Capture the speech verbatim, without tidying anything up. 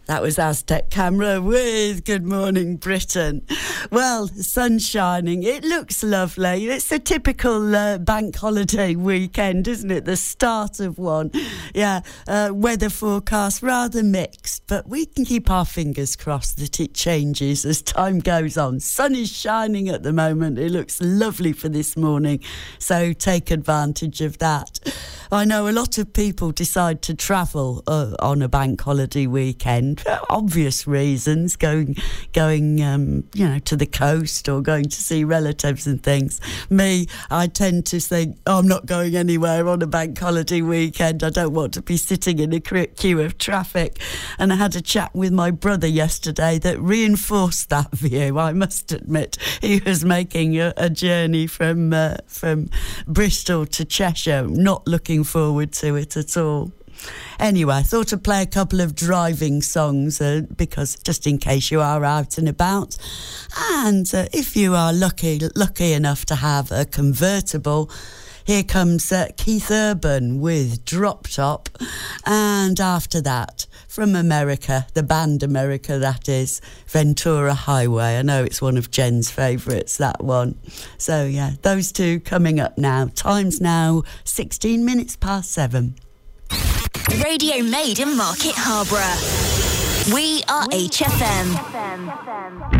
That was Aztec Camera with Good Morning Britain. Well, the sun's shining. It looks lovely. It's a typical uh, bank holiday weekend, isn't it? The start of one. Yeah, uh, weather forecast rather mixed, but we can keep our fingers crossed that it changes as time goes on. Sun is shining at the moment. It looks lovely for this morning, so take advantage of that. I know a lot of people decide to travel uh, on a bank holiday weekend for obvious reasons, going, going, um, you know, to the coast or going to see relatives and things. Me, I tend to think, oh, I'm not going anywhere on a bank holiday weekend. I don't want to be sitting in a queue of traffic. And I had a chat with my brother yesterday that reinforced that view. I must admit, he was making a, a journey from uh, from Bristol to Cheshire, not looking forward to it at all. Anyway, I thought I'd play a couple of driving songs uh, because just in case you are out and about, and uh, if you are lucky lucky enough to have a convertible, here comes uh, Keith Urban with Drop Top, and after that, from America, the band America, that is, Ventura Highway. I know it's one of Jen's favourites, that one. So yeah, those two coming up now. Time's now sixteen minutes past seven. Radio made in Market Harborough. We are H F M.